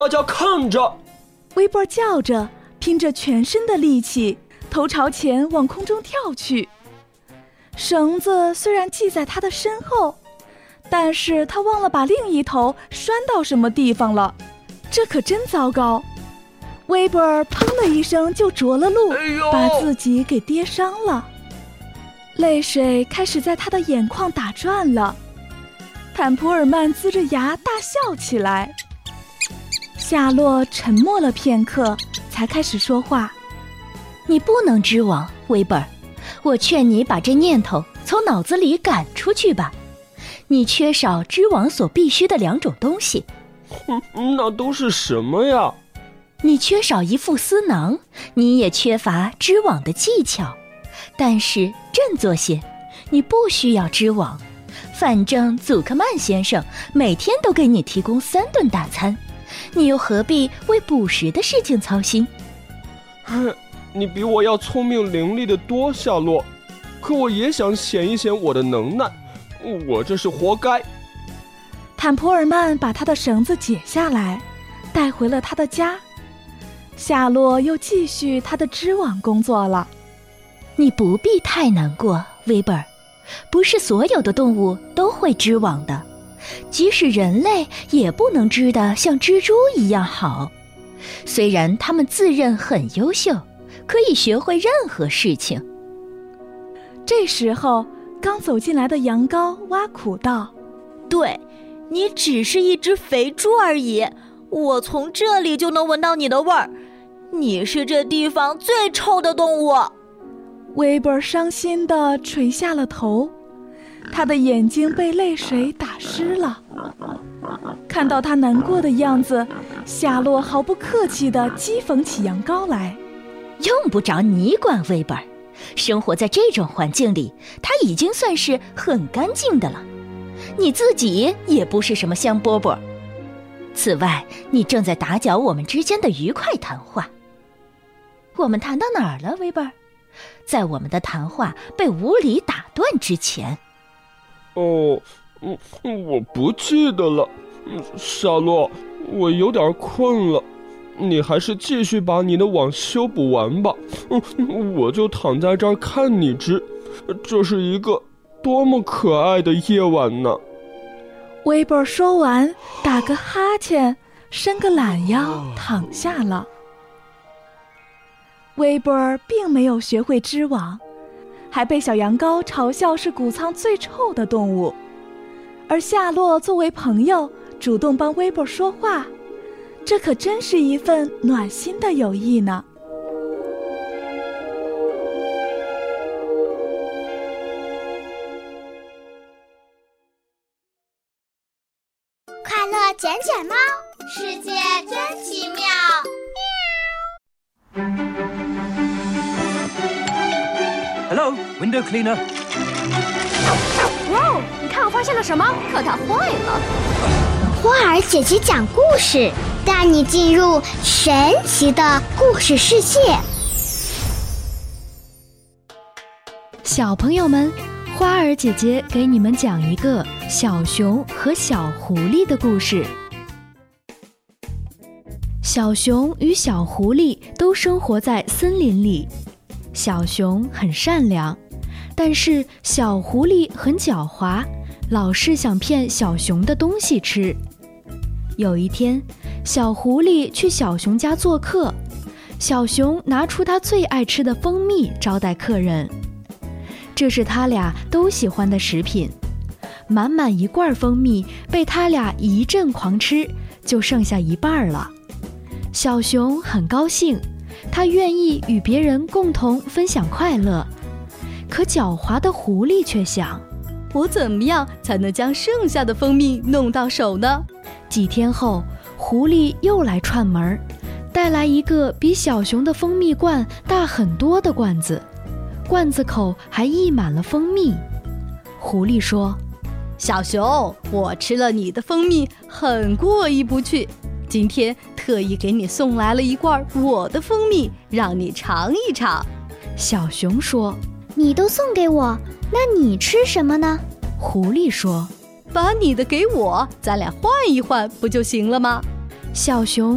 大家看着！ 威波叫着，拼着全身的力气，头朝前往空中跳去。绳子虽然系在他的身后，但是他忘了把另一头拴到什么地方了，这可真糟糕。威波砰的一声就着了陆，把自己给跌伤了。泪水开始在他的眼眶打转了。坦普尔曼龇着牙大笑起来。夏洛沉默了片刻，才开始说话。 你不能织网，威伯尔，我劝你把这念头从脑子里赶出去吧。你缺少织网所必须的2种东西。 那都是什么呀？ 你缺少一副丝囊，你也缺乏织网的技巧。但是振作些，你不需要织网，反正祖克曼先生每天都给你提供3顿大餐，你又何必为捕食的事情操心？ 你比我要聪明伶俐得多，夏洛。可我也想显一显我的能耐，我这是活该。 坦普尔曼把他的绳子解下来，带回了他的家。夏洛又继续他的织网工作了。 你不必太难过，威伯尔，不是所有的动物都会织网的，即使人类也不能织得像蜘蛛一样好。虽然他们自认很优秀，可以学会任何事情。 这时候，刚走进来的羊羔挖苦道： 对，你只是一只肥猪而已，我从这里就能闻到你的味儿。你是这地方最臭的动物。 威伯伤心地垂下了头，他的眼睛被泪水打湿了。看到他难过的样子，夏洛毫不客气地讥讽起羊羔来。 用不着你管，威伯尔，生活在这种环境里，他已经算是很干净的了。你自己也不是什么香饽饽。此外，你正在打搅我们之间的愉快谈话。我们谈到哪儿了，威伯尔？在我们的谈话被无理打断之前。 我不记得了。夏洛，我有点困了，你还是继续把你的网修补完吧。我就躺在这儿看你织，这是一个多么可爱的夜晚呢。 威伯说完，打个哈欠，伸个懒腰，躺下了。威伯并没有学会织网，还被小羊羔嘲笑是谷仓最臭的动物。而夏洛作为朋友，主动帮威伯说话，这可真是一份暖心的友谊呢。 快乐卷卷猫，世界真奇妙。 Hello, window cleaner. 哇哦，你看我发现了什么？可它坏了。 花儿姐姐讲故事，带你进入神奇的故事世界。 小朋友们，花儿姐姐给你们讲一个小熊和小狐狸的故事。小熊与小狐狸都生活在森林里。小熊很善良，但是小狐狸很狡猾，老是想骗小熊的东西吃。有一天，小狐狸去小熊家做客，小熊拿出他最爱吃的蜂蜜招待客人。这是他俩都喜欢的食品，满满一罐蜂蜜被他俩一阵狂吃，就剩下一半了。小熊很高兴，他愿意与别人共同分享快乐。可狡猾的狐狸却想， 我怎么样才能将剩下的蜂蜜弄到手呢？ 几天后，狐狸又来串门，带来一个比小熊的蜂蜜罐大很多的罐子，罐子口还溢满了蜂蜜。狐狸说： 小熊，我吃了你的蜂蜜，很过意不去，今天特意给你送来了一罐我的蜂蜜，让你尝一尝。 小熊说： 你都送给我，那你吃什么呢？ 狐狸说： 把你的给我，咱俩换一换不就行了吗？ 小熊